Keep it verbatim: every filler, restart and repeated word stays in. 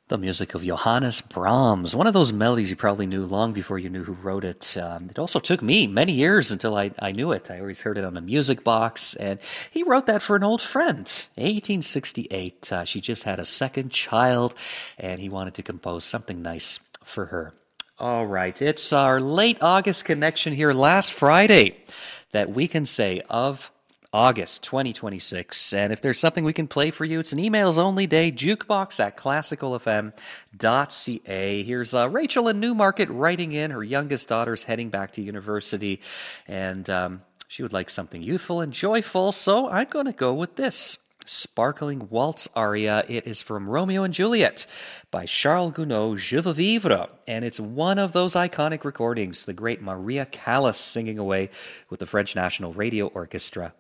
The music of Johannes Brahms, one of those melodies you probably knew long before you knew who wrote it. Um, it also took me many years until I, I knew it. I always heard it on the music box, and he wrote that for an old friend. eighteen sixty-eight, uh, she just had a second child, and he wanted to compose something nice for her. All right, it's our late August connection here last Friday that we can say of August twenty twenty-six. And if there's something we can play for you, it's an emails only day, jukebox at classical f m dot c a. Here's uh, Rachel in Newmarket writing in. Her youngest daughter's heading back to university, and um, she would like something youthful and joyful, so I'm going to go with this sparkling waltz aria. It is from Romeo and Juliet by Charles Gounod, Je veux vivre, and it's one of those iconic recordings, the great Maria Callas singing away with the French National Radio Orchestra